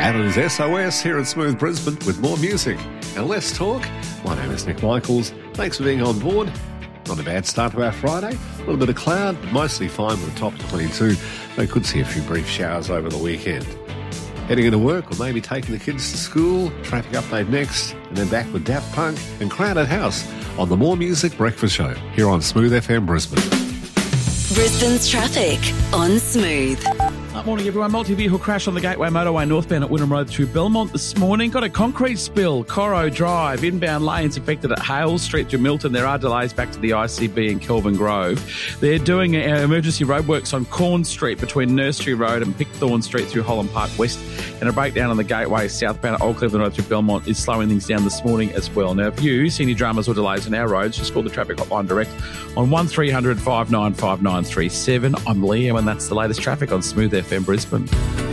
Adam's SOS here at Smooth Brisbane with more music and less talk. My name is Nick Michaels. Thanks for being on board. Not a bad start to our Friday. A little bit of cloud, but mostly fine with a top of 22. They could see a few brief showers over the weekend. Heading into work or maybe taking the kids to school. Traffic update next. And then back with Daft Punk and Crowded House on the More Music Breakfast Show here on Smooth FM Brisbane. Brisbane's traffic on Smooth. Morning, everyone. Multi-vehicle crash on the Gateway Motorway northbound at Wynnum Road through Belmont this morning. Got a concrete spill, Corro Drive, inbound lanes affected at Hales Street through Milton. There are delays back to the ICB in Kelvin Grove. They're doing emergency roadworks on Corn Street between Nursery Road and Pickthorn Street through Holland Park West. And a breakdown on the Gateway southbound at Old Cleveland Road through Belmont is slowing things down this morning as well. Now, if you see any dramas or delays on our roads, just call the traffic hotline direct on 1300 595937. I'm Liam, and that's the latest traffic on Smooth FM Brisbane.